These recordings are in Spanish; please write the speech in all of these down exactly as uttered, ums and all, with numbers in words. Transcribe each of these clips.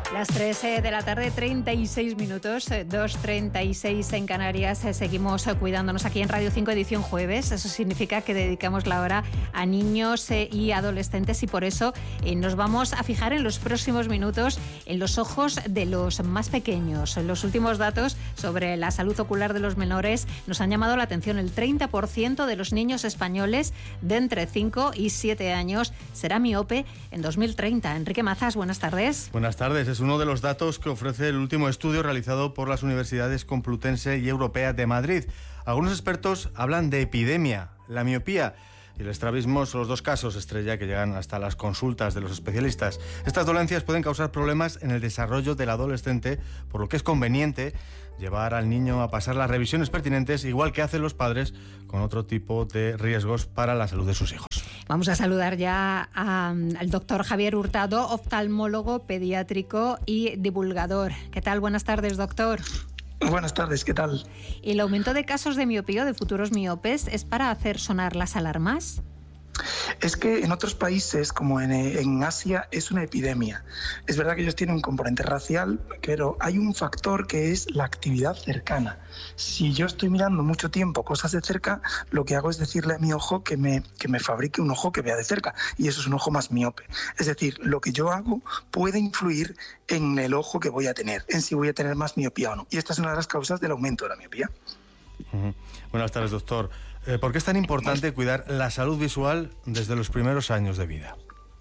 Las tres de la tarde, treinta y seis minutos, dos treinta y seis en Canarias. Seguimos cuidándonos aquí en Radio cinco, edición jueves. Eso significa que dedicamos la hora a niños y adolescentes y por eso nos vamos a fijar en los próximos minutos en los ojos de los más pequeños. Los últimos datos sobre la salud ocular de los menores nos han llamado la atención. El treinta por ciento de los niños españoles de entre cinco y siete años será miope en dos mil treinta. Enrique Mazas, buenas tardes. Buenas tardes. Es uno de los datos que ofrece el último estudio realizado por las Universidades Complutense y Europea de Madrid. Algunos expertos hablan de epidemia. La miopía y el estrabismo son los dos casos estrella que llegan hasta las consultas de los especialistas. Estas dolencias pueden causar problemas en el desarrollo del adolescente, por lo que es conveniente llevar al niño a pasar las revisiones pertinentes, igual que hacen los padres con otro tipo de riesgos para la salud de sus hijos. Vamos a saludar ya a, al doctor Javier Hurtado, oftalmólogo, pediátrico y divulgador. ¿Qué tal? Buenas tardes, doctor. Buenas tardes, ¿qué tal? ¿El aumento de casos de miopía o de futuros miopes es para hacer sonar las alarmas? Es que en otros países, como en, en Asia, es una epidemia. Es verdad que ellos tienen un componente racial, pero hay un factor que es la actividad cercana. Si yo estoy mirando mucho tiempo cosas de cerca, lo que hago es decirle a mi ojo que me, que me fabrique un ojo que vea de cerca, y eso es un ojo más miope. Es decir, lo que yo hago puede influir en el ojo que voy a tener, en si voy a tener más miopía o no. Y esta es una de las causas del aumento de la miopía. Uh-huh. Buenas tardes, doctor. Eh, ¿Por qué es tan importante cuidar la salud visual desde los primeros años de vida?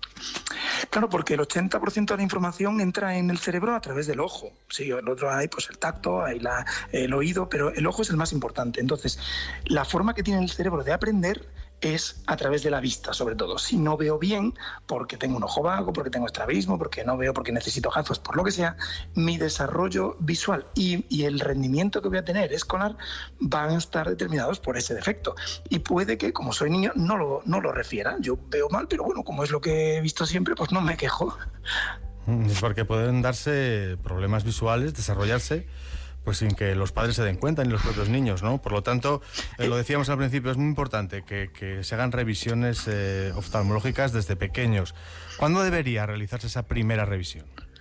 Claro, porque el ochenta por ciento de la información entra en el cerebro a través del ojo. Sí, el otro hay pues el tacto, hay la, el oído, pero el ojo es el más importante. Entonces, la forma que tiene el cerebro de aprender es a través de la vista, sobre todo. Si no veo bien, porque tengo un ojo vago, porque tengo estrabismo, porque no veo, porque necesito gafas, por lo que sea, mi desarrollo visual y, y el rendimiento que voy a tener escolar van a estar determinados por ese defecto. Y puede que, como soy niño, no lo, no lo refiera. Yo veo mal, pero bueno, como es lo que he visto siempre, pues no me quejo. Porque pueden darse problemas visuales, desarrollarse, pues sin que los padres se den cuenta, ni los propios niños, ¿no? Por lo tanto, eh, lo decíamos al principio, es muy importante que, que se hagan revisiones eh, oftalmológicas desde pequeños. ¿Cuándo debería realizarse esa primera revisión?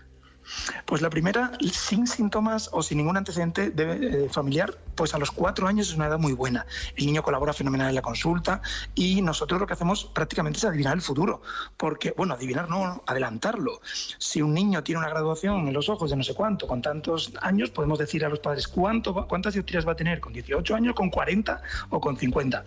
Pues la primera, sin síntomas o sin ningún antecedente de, eh, familiar, pues a los cuatro años es una edad muy buena. El niño colabora fenomenal en la consulta y nosotros lo que hacemos prácticamente es adivinar el futuro. Porque, bueno, adivinar no, no, adelantarlo. Si un niño tiene una graduación en los ojos de no sé cuánto, con tantos años, podemos decir a los padres cuánto, cuántas dioptrías va a tener, con dieciocho años, con cuarenta o con cincuenta.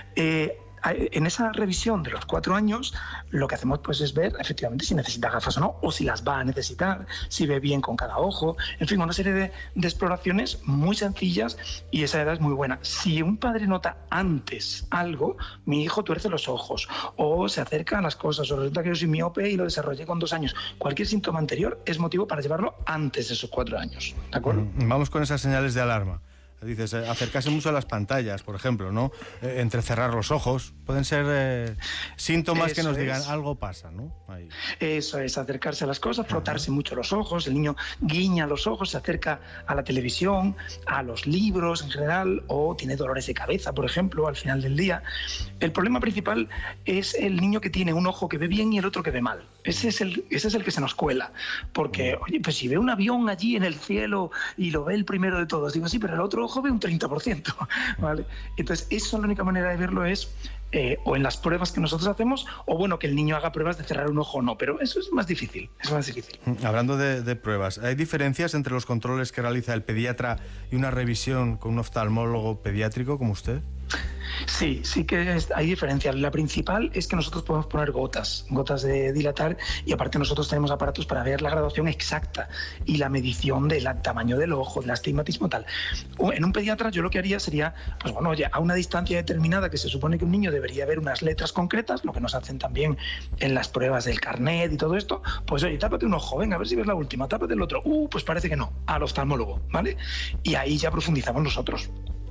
Eh, En esa revisión de los cuatro años, lo que hacemos pues es ver efectivamente si necesita gafas o no, o si las va a necesitar, si ve bien con cada ojo, en fin, una serie de, de exploraciones muy sencillas y esa edad es muy buena. Si un padre nota antes algo, mi hijo tuerce los ojos o se acerca a las cosas, o resulta que yo soy miope y lo desarrollé con dos años, cualquier síntoma anterior es motivo para llevarlo antes de esos cuatro años, ¿de acuerdo? Vamos con esas señales de alarma. Dices, eh, acercarse mucho a las pantallas, por ejemplo, ¿no? Eh, entrecerrar los ojos. Pueden ser eh, síntomas Eso que nos digan es. algo pasa, ¿no? Ahí. Eso es, acercarse a las cosas, frotarse mucho los ojos. El niño guiña los ojos, se acerca a la televisión, a los libros en general, o tiene dolores de cabeza, por ejemplo, al final del día. El problema principal es el niño que tiene un ojo que ve bien y el otro que ve mal. Ese es el, ese es el que se nos cuela. Porque, oye, pues si ve un avión allí en el cielo y lo ve el primero de todos, digo, sí, pero el otro ojo ve un treinta por ciento, ¿vale? Entonces, eso la única manera de verlo es eh, o en las pruebas que nosotros hacemos, o bueno, que el niño haga pruebas de cerrar un ojo o no, pero eso es más difícil, es más difícil. Hablando de, de pruebas, ¿hay diferencias entre los controles que realiza el pediatra y una revisión con un oftalmólogo pediátrico como usted? Sí, sí que es, hay diferencias. La principal es que nosotros podemos poner gotas, gotas de dilatar, y aparte nosotros tenemos aparatos para ver la graduación exacta y la medición del tamaño del ojo, del astigmatismo, tal. En un pediatra yo lo que haría sería, pues bueno, ya a una distancia determinada que se supone que un niño debería ver unas letras concretas, lo que nos hacen también en las pruebas del carnet y todo esto, pues oye, tápate un ojo, venga, a ver si ves la última, tápate el otro, uh, pues parece que no, al oftalmólogo, ¿vale? Y ahí ya profundizamos nosotros.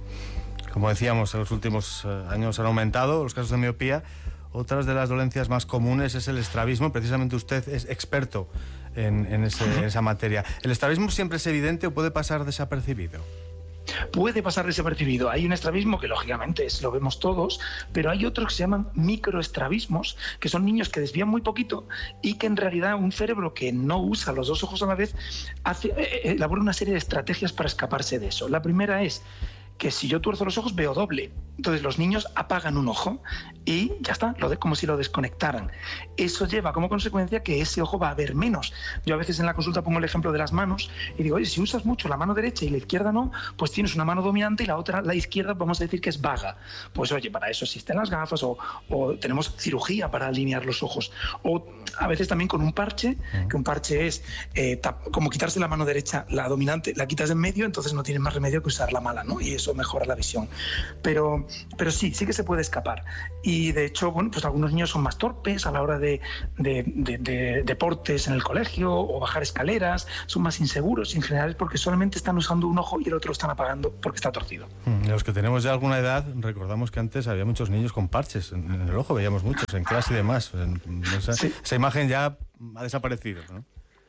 Como decíamos, en los últimos eh, años han aumentado los casos de miopía. Otras de las dolencias más comunes es el estrabismo. Precisamente usted es experto en, en, ese, en esa materia. ¿El estrabismo siempre es evidente o puede pasar desapercibido? puede pasar desapercibido. Hay un estrabismo que lógicamente es, lo vemos todos, pero hay otros que se llaman microestrabismos, que son niños que desvían muy poquito y que en realidad un cerebro que no usa los dos ojos a la vez hace, eh, elabora una serie de estrategias para escaparse de eso. La primera es que si yo tuerzo los ojos veo doble. Entonces los niños apagan un ojo y ya está, lo de, como si lo desconectaran. Eso lleva como consecuencia que ese ojo va a ver menos. Yo a veces en la consulta pongo el ejemplo de las manos y digo, oye, si usas mucho la mano derecha y la izquierda no, pues tienes una mano dominante y la otra, la izquierda, vamos a decir que es vaga. Pues oye, para eso existen las gafas o, o tenemos cirugía para alinear los ojos. O a veces también con un parche, que un parche es eh, como quitarse la mano derecha, la dominante, la quitas de en medio, entonces no tienes más remedio que usar la mala, ¿no? Y eso mejora la visión. Pero, pero sí, sí que se puede escapar. Y de hecho, bueno, pues algunos niños son más torpes a la hora de, de, de, de deportes en el colegio o bajar escaleras, son más inseguros y en general es porque solamente están usando un ojo y el otro lo están apagando porque está torcido. Los que tenemos ya alguna edad, recordamos que antes había muchos niños con parches en el ojo, veíamos muchos en clase y demás. Esa, sí. esa imagen ya ha desaparecido, ¿no?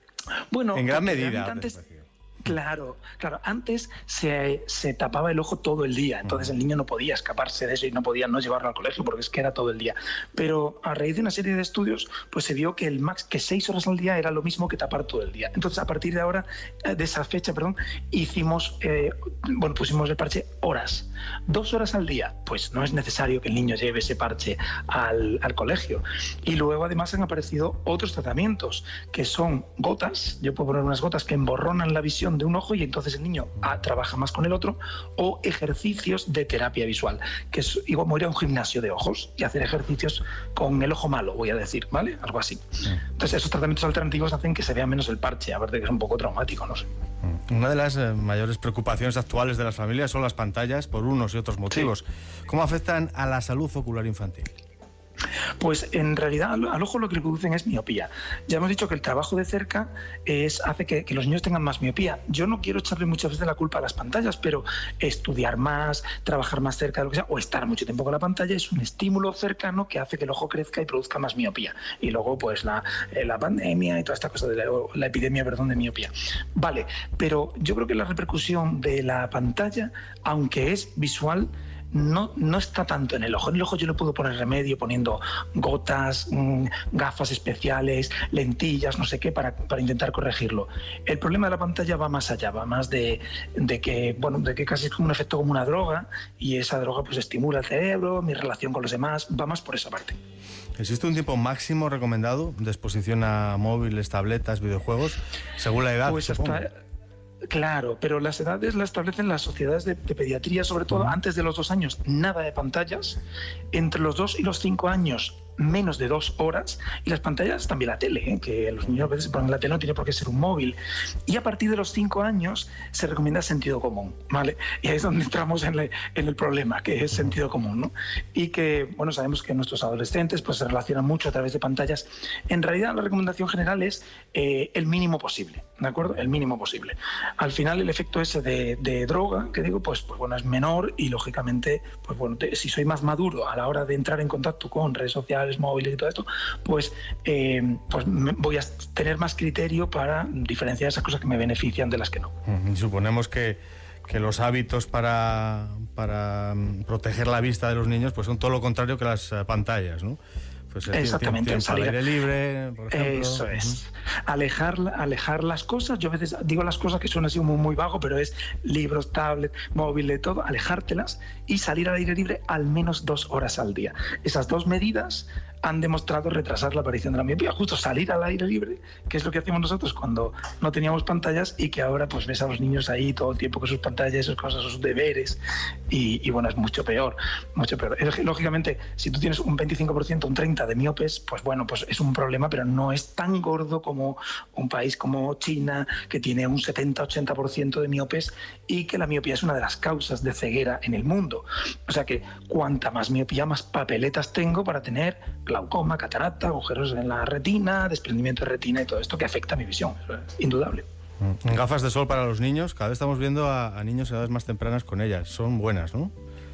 Bueno, en gran medida. Antes, Claro, claro. Antes se, se tapaba el ojo todo el día, entonces el niño no podía escaparse de eso y no podía no llevarlo al colegio porque es que era todo el día. Pero a raíz de una serie de estudios, pues se vio que el max, que seis horas al día era lo mismo que tapar todo el día. Entonces a partir de ahora, de esa fecha, perdón, hicimos, eh, bueno, pusimos el parche horas. Dos horas al día, pues no es necesario que el niño lleve ese parche al, al colegio. Y luego además han aparecido otros tratamientos que son gotas. Yo puedo poner unas gotas que emborronan la visión de un ojo y entonces el niño ah, trabaja más con el otro, o ejercicios de terapia visual, que es igual como ir a un gimnasio de ojos y hacer ejercicios con el ojo malo, voy a decir, ¿vale? Algo así. Entonces esos tratamientos alternativos hacen que se vea menos el parche, a ver de que es un poco traumático, no sé. Una de las eh, mayores preocupaciones actuales de las familias son las pantallas por unos y otros motivos. Sí. ¿Cómo afectan a la salud ocular infantil? Pues en realidad al ojo lo que le producen es miopía. Ya hemos dicho que el trabajo de cerca es, hace que, que los niños tengan más miopía. Yo no quiero echarle muchas veces la culpa a las pantallas, pero estudiar más, trabajar más cerca de lo que sea, o estar mucho tiempo con la pantalla es un estímulo cercano que hace que el ojo crezca y produzca más miopía. Y luego pues la, la pandemia y toda esta cosa de la, la epidemia, perdón, de miopía. Vale, pero yo creo que la repercusión de la pantalla, aunque es visual, No, no está tanto en el ojo. En el ojo yo le puedo poner remedio poniendo gotas, mmm, gafas especiales, lentillas, no sé qué, para, para intentar corregirlo. El problema de la pantalla va más allá, va más de, de que, bueno, de que casi es como un efecto como una droga y esa droga pues estimula el cerebro, mi relación con los demás, va más por esa parte. ¿Existe un tiempo máximo recomendado de exposición a móviles, tabletas, videojuegos, según la edad? Pues hasta... Claro, pero las edades las establecen las sociedades de, de pediatría, sobre todo uh-huh. Antes de los dos años, nada de pantallas. Entre los dos y los cinco años, menos de dos horas. Y las pantallas, también la tele, ¿eh? Que los niños a veces ponen la tele, no tiene por qué ser un móvil. Y a partir de los cinco años se recomienda sentido común, ¿vale? Y ahí es donde entramos en, le, en el problema, que es sentido común, ¿no? Y que, bueno, sabemos que nuestros adolescentes pues, se relacionan mucho a través de pantallas. En realidad, la recomendación general es eh, el mínimo posible, ¿de acuerdo? El mínimo posible. Al final, el efecto ese de, de droga, que digo, pues, pues bueno, es menor y, lógicamente, pues bueno, te, si soy más maduro a la hora de entrar en contacto con redes sociales, móviles y todo esto, pues, eh, pues voy a tener más criterio para diferenciar esas cosas que me benefician de las que no. Y suponemos que, que los hábitos para, para proteger la vista de los niños pues son todo lo contrario que las uh, pantallas, ¿no? Pues exactamente, tiempo al aire libre, por ejemplo. Eso es. Uh-huh. Alejar, alejar las cosas. Yo a veces digo las cosas que suenan así muy, muy vago, pero es libros, tablet, móvil, todo, alejártelas y salir al aire libre al menos dos horas al día. Esas dos medidas han demostrado retrasar la aparición de la miopía. Justo salir al aire libre, que es lo que hacíamos nosotros cuando no teníamos pantallas y que ahora pues ves a los niños ahí todo el tiempo con sus pantallas, sus cosas, sus deberes y, y bueno, es mucho peor, mucho peor. Lógicamente, si tú tienes un veinticinco por ciento, un treinta por ciento de miopes, pues bueno, pues es un problema, pero no es tan gordo como un país como China, que tiene un setenta a ochenta por ciento de miopes y que la miopía es una de las causas de ceguera en el mundo. O sea que cuanta más miopía, más papeletas tengo para tener glaucoma, catarata, agujeros en la retina, desprendimiento de retina y todo esto que afecta a mi visión, es indudable. Gafas de sol para los niños, cada vez estamos viendo a, a niños a edades más tempranas con ellas, son buenas, ¿no?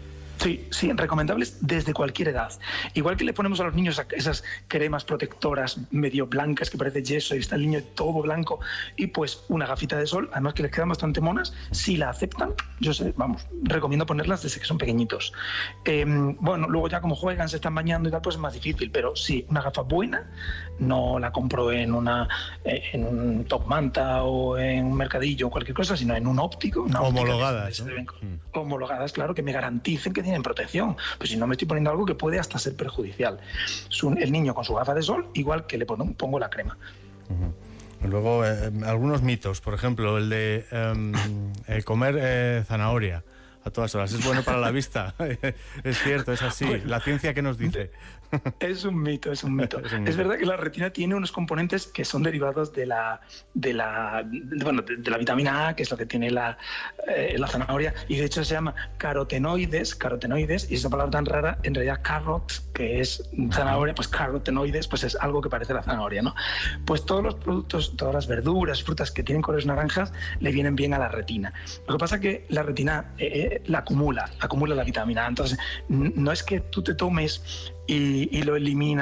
Sí, sí, recomendables desde cualquier edad. Igual que le ponemos a los niños esas cremas protectoras medio blancas que parece yeso y está el niño todo blanco, y pues una gafita de sol, además que les quedan bastante monas, si la aceptan, yo sé, vamos, recomiendo ponerlas desde que son pequeñitos. Eh, bueno, luego ya como juegan, se están bañando y tal, pues es más difícil, pero sí, una gafa buena, no la compro en una eh, en un Top Manta o en un mercadillo o cualquier cosa, sino en un óptico. Una homologadas, óptica, ¿no? mm. Homologadas, claro, que me garanticen que tienen protección, pues si no me estoy poniendo algo que puede hasta ser perjudicial. Su, el niño con su gafa de sol, igual que le pongo, pongo la crema. Uh-huh. Luego, eh, algunos mitos, por ejemplo, el de eh, el comer eh, zanahoria a todas horas. ¿Es bueno para la vista? Es cierto, es así. Bueno, la ciencia, ¿qué nos dice? Es un mito, es un mito. es un mito. Es verdad que la retina tiene unos componentes que son derivados de la, de la, de, bueno, de, de la vitamina A, que es lo que tiene la, eh, la zanahoria, y de hecho se llama carotenoides, carotenoides, y esa palabra tan rara, en realidad carrot, que es zanahoria, pues carotenoides, pues es algo que parece la zanahoria, ¿no? Pues todos los productos, todas las verduras, frutas que tienen colores naranjas, le vienen bien a la retina. Lo que pasa es que la retina eh, la acumula, acumula la vitamina A, entonces no es que tú te tomes y, y lo eliminas